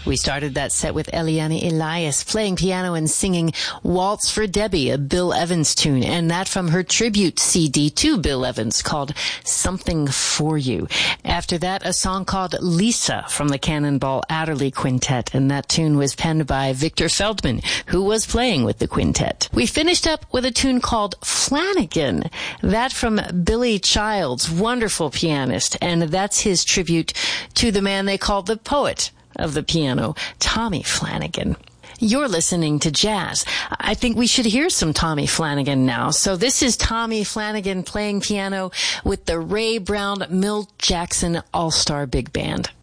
We started that set with Eliana Elias playing piano and singing Waltz for Debbie, a Bill Evans tune, and that from her tribute CD to Bill Evans called Something For You. After that, a song called Lisa from the Cannonball Adderley Quintet, and that tune was penned by Victor Feldman, who was playing with the quintet. We finished up with a tune called Flanagan, that from Billy Childs, wonderful pianist, and that's his tribute to the man they called the poet of the piano, Tommy Flanagan. You're listening to jazz. I think we should hear some Tommy Flanagan now. So this is Tommy Flanagan playing piano with the Ray Brown Milt Jackson All-Star Big Band.